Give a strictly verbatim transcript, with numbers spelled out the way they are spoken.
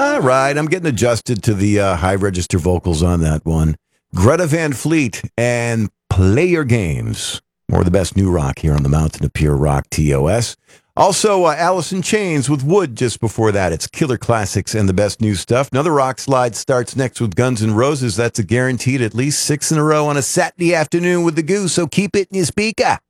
All right, I'm getting adjusted to the uh, high register vocals on that one. Greta Van Fleet and Play Your Games. More of the best new rock here on the Mountain of Pure Rock T O S. Also, uh, Alice in Chains with Wood just before that. It's Killer Classics and the best new stuff. Another rock slide starts next with Guns N' Roses. That's a guaranteed at least six in a row on a Saturday afternoon with the Goose, so keep it in your speaker.